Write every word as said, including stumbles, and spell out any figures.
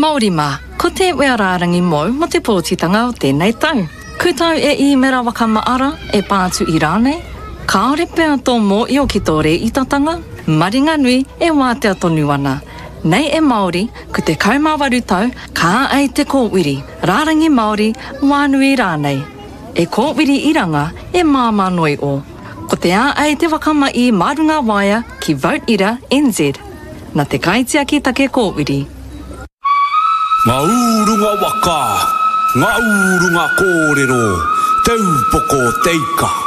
Māori mā, ko te weararangi mō mo te pōtitanga o tēnei tau. Kutau e I mera wakamaara e pātu I rānei. Kāore pēr tō mō I o ki tō re I tatanga. Maringa nui e wātea tonu ana. Nei e Māori, ko te kaumāwaru tau, kā ai te kōwiri. Rārangi Māori, wānui rānei. E kōwiri iranga e māma noi o. Ko te ā ai te wakama I Marunga Waia ki Vote Ira N Z. Nā te kaitia ki take kōwiri. Ngā urunga waka, ngā urunga kōrero, taupoko teika.